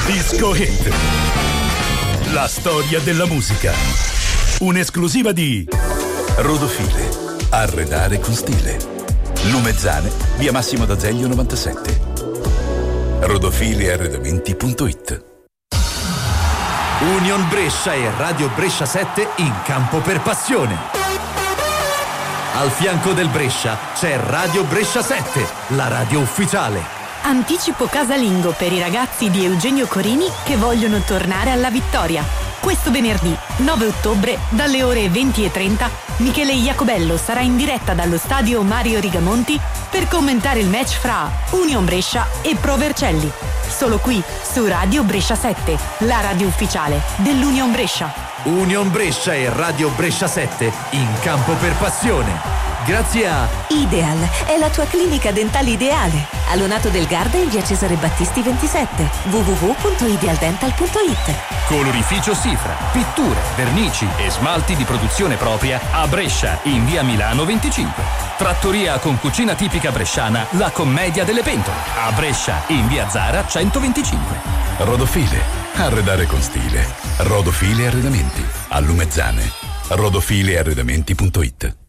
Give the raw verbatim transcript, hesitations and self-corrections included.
Disco Hit. La storia della musica. Un'esclusiva di Rodofile. Arredare con stile. Lumezzane, via Massimo d'Azeglio novantasette. rodofile arredamenti punto it. Union Brescia e Radio Brescia sette in campo per passione. Al fianco del Brescia c'è Radio Brescia sette, la radio ufficiale. Anticipo casalingo per i ragazzi di Eugenio Corini che vogliono tornare alla vittoria. Questo venerdì nove ottobre dalle ore venti e trenta Michele Iacobello sarà in diretta dallo stadio Mario Rigamonti per commentare il match fra Union Brescia e Pro Vercelli. Solo qui su Radio Brescia sette, la radio ufficiale dell'Union Brescia. Union Brescia e Radio Brescia sette in campo per passione. Grazie a Ideal, è la tua clinica dentale ideale. A Lonato del Garda in via Cesare Battisti ventisette. w w w punto ideal dental punto it. Colorificio Sifra, pitture, vernici e smalti di produzione propria a Brescia in via Milano venticinque. Trattoria con cucina tipica bresciana La Commedia delle Pentole a Brescia in via Zara centoventicinque. Rodofile. Arredare con stile. Rodofile Arredamenti. A Lumezzane. rodofile arredamenti punto it.